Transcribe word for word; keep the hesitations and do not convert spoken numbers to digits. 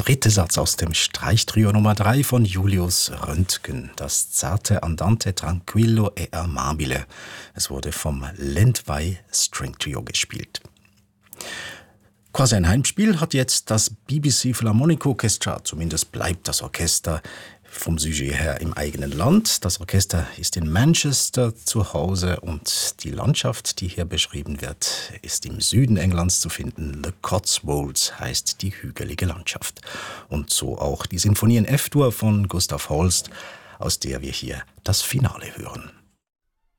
dritte Satz aus dem Streichtrio Nummer drei von Julius Röntgen, das zarte Andante tranquillo e amabile. Es wurde vom Lendvai String Trio gespielt. Quasi ein Heimspiel hat jetzt das B B C Philharmonic Orchestra, zumindest bleibt das Orchester vom Sujet her im eigenen Land. Das Orchester ist in Manchester zu Hause und die Landschaft, die hier beschrieben wird, ist im Süden Englands zu finden. The Cotswolds heißt die hügelige Landschaft. Und so auch die Sinfonie in F-Dur von Gustav Holst, aus der wir hier das Finale hören.